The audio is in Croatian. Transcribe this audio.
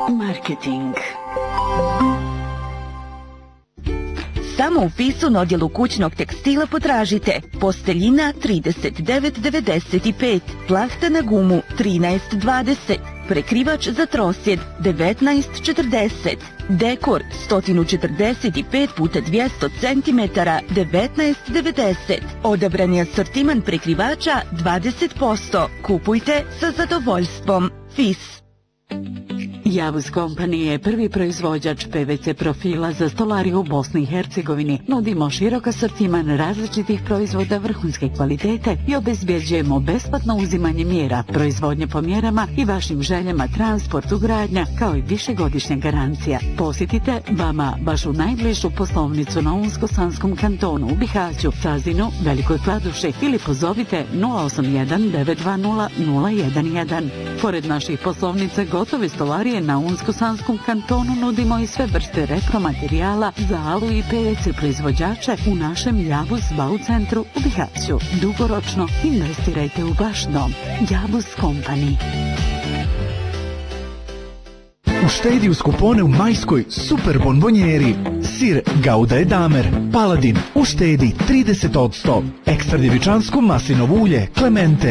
Marketing. Samo u Fisu na odjelu kućnog tekstila potražite posteljina 39,95, plahta na gumu 13,20, prekrivač za trosjed 19,40, dekor 145 x 200 cm 19,90. Odabrani asortiman prekrivača 20%. Kupujte sa zadovoljstvom. Fis. Javuz Company je prvi proizvođač PVC profila za stolariju u Bosni i Hercegovini. Nudimo širok asortiman različitih proizvoda vrhunske kvalitete i obezbjeđujemo besplatno uzimanje mjera, proizvodnje po mjerama i vašim željama transport, ugradnja, kao i višegodišnja garancija. Posjetite vama baš u najbližu poslovnicu na Unsko-Sanskom kantonu u Bihaću, Cazinu, Velikoj Kladuši ili pozovite 081 920 011. Pored naših poslovnica gotove stolarije na Unsko-Sanskom kantonu nudimo i sve vrste repromaterijala za alu i PVC proizvođače u našem Javuz Bau centru u Bihaću. Dugoročno investirajte u vaš dom. Javuz Company. Uštedi uz kupone u majskoj super bonbonjeri. Sir Gouda et Damer, Paladin, uštedi 30%. Ekstra djevičansko maslinovo ulje, Clemente,